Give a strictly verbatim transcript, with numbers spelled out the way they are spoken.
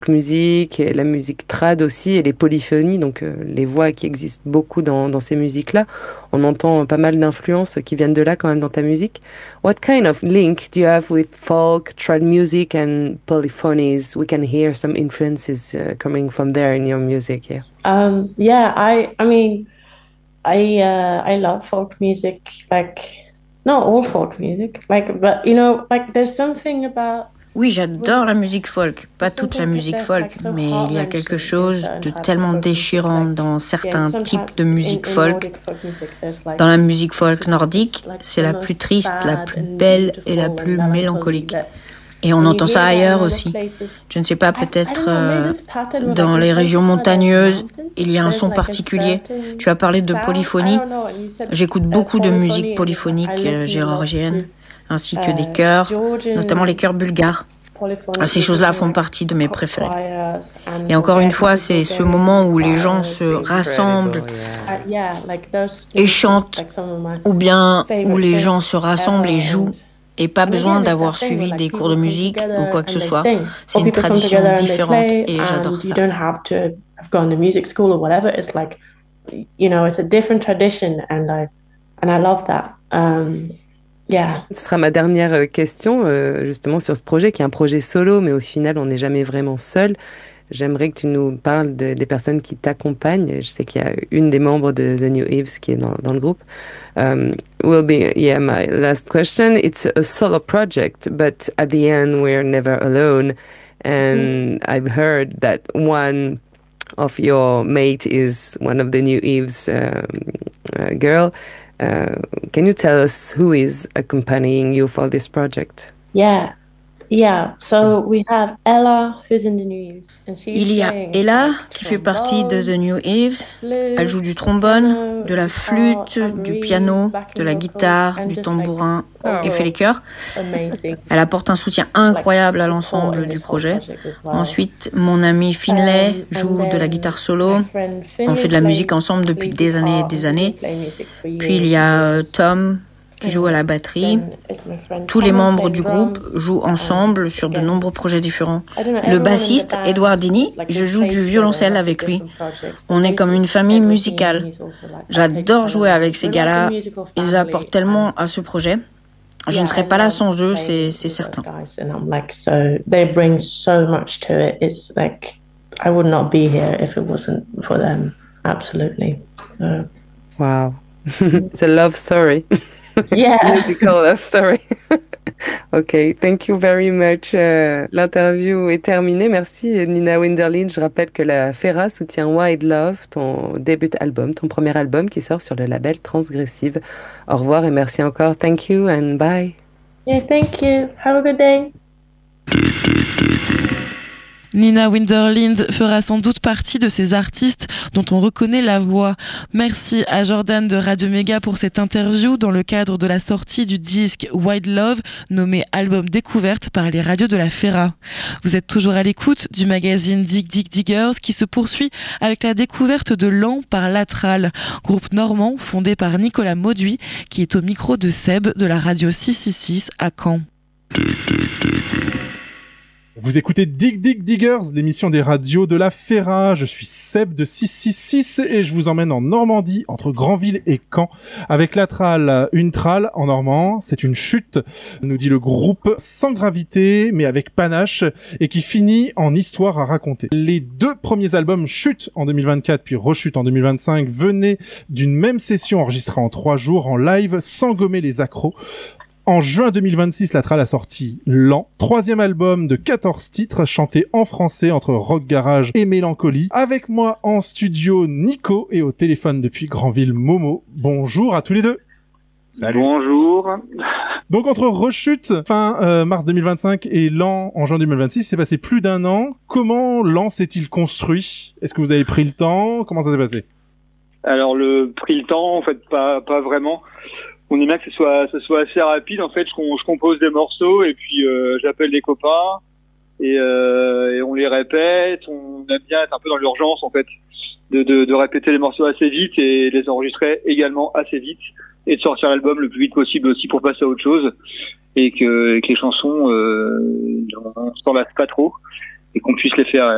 musique et la musique trad aussi et les polyphonies, donc euh, les voix qui existent beaucoup dans, dans ces musiques-là. On entend pas mal d'influences qui viennent de là quand même dans ta musique. What kind of link do you have with folk, trad music and polyphonies? We can hear some influences uh, coming from there in your music, yeah. Um, yeah, I I mean, I uh, I love folk music, like not all folk music, like but you know, like there's something about Oui, j'adore la musique folk, pas toute la musique folk, mais il y a quelque chose de tellement déchirant dans certains types de musique folk. Dans la musique folk nordique, c'est la plus triste, la plus belle et la plus mélancolique. Et on entend ça ailleurs aussi. Je ne sais pas, peut-être euh, dans les régions montagneuses, il y a un son particulier. Tu as parlé de polyphonie. J'écoute beaucoup de musique polyphonique euh, géorgienne, ainsi que des chœurs, notamment les chœurs bulgares. Ces choses-là font partie de mes préférés. Et encore une fois, c'est ce moment où les gens se rassemblent et chantent, ou bien où les gens se rassemblent et jouent. Et pas besoin d'avoir suivi des cours de musique ou quoi que ce soit. C'est une tradition différente et j'adore ça. Yeah. Ce sera ma dernière euh, question, euh, justement, sur ce projet, qui est un projet solo, mais au final, on n'est jamais vraiment seul. J'aimerais que tu nous parles de- des personnes qui t'accompagnent. Je sais qu'il y a une des membres de The New Eves qui est dans, dans le groupe. Um, will be, yeah, my last question. It's a solo project, but at the end, we're never alone. And I've heard that one of your mate is one of the New Eves um, uh, girl. Uh, can you tell us who is accompanying you for this project? Yeah. Yeah, so we have Ella, who's in the New Eves, and she's Il y a playing Ella, like qui fait partie de The New Eves. flute, Elle joue du trombone, piano, de la guitar, flûte, du tambourine, piano, backing de la vocals, guitare, and du just, tambourin like, et fait les chœurs. amazing. Elle apporte un soutien incroyable à l'ensemble du projet. Ensuite, mon ami Finlay Um, joue and de la then guitare solo. my friend On Finley fait de la musique plays ensemble depuis lead des années et guitar, des and années. we play music for Puis il years y and a euh, years. Tom qui joue à la batterie. Then it's my friend Tous les Thomas membres playing du groupe drums, jouent and ensemble sur de again, nombreux projets différents. I don't know, Le everyone in the bassiste, band Edouard Dini, is like je we joue play du together violoncelle in lots of avec lui. different projects. On The est comme une bassist, famille Edward Dini, musicale. he's also like that J'adore takes jouer talent. avec ces We're like a gars-là. musical Ils family, apportent tellement à ce projet. Je yeah, ne serais I pas là love sans eux, playing c'est with c'est those certain. guys, and I'm like, so they bring so much to it. It's like I would not be here if it wasn't for them. Absolutely. So, Wow. It's a love story. yeah. Musical love story. Ok, thank you very much. Euh, l'interview est terminée. Merci Nina Winderlin. Je rappelle que la Fera soutient Wild Love, ton début album, ton premier album qui sort sur le label Transgressive. Au revoir et merci encore. Thank you and bye. Yeah, thank you. Have a good day. Nina Winderlind fera sans doute partie de ces artistes dont on reconnaît la voix. Merci à Jordan de Radio Méga pour cette interview dans le cadre de la sortie du disque Wild Love, nommé album découverte par les radios de la Fera. Vous êtes toujours à l'écoute du magazine Dig Dig Diggers qui se poursuit avec la découverte de Lan par Latral, groupe normand fondé par Nicolas Mauduit qui est au micro de Seb de la radio six cent soixante-six à Caen. Vous écoutez Dig Dig Diggers, l'émission des radios de la Fera. Je suis Seb de six cent soixante-six et je vous emmène en Normandie, entre Granville et Caen, avec la trale. Une trale en normand, c'est une chute, nous dit le groupe, sans gravité, mais avec panache, et qui finit en histoire à raconter. Les deux premiers albums, Chute en deux mille vingt-quatre, puis Rechute en deux mille vingt-cinq, venaient d'une même session enregistrée en trois jours, en live, sans gommer les accros. En juin deux mille vingt-six, la trale a sorti Lan, troisième album de quatorze titres chantés en français entre rock garage et mélancolie. Avec moi en studio Nico et au téléphone depuis Granville Momo. Bonjour à tous les deux. Salut. Bonjour. Donc entre Rechute fin euh, mars deux mille vingt-cinq et Lan en juin deux mille vingt-six, c'est passé plus d'un an. Comment Lan s'est-il construit ? Est-ce que vous avez pris le temps ? Comment ça s'est passé ? Alors le pris le temps, en fait, pas pas vraiment. On aime bien que ce soit, ce soit assez rapide. En fait, je, je compose des morceaux et puis euh, j'appelle des copains et, euh, et on les répète. On aime bien être un peu dans l'urgence, en fait, de, de, de répéter les morceaux assez vite et les enregistrer également assez vite et de sortir l'album le plus vite possible aussi pour passer à autre chose et que, et que les chansons, euh, on s'en lasse pas trop et qu'on puisse les faire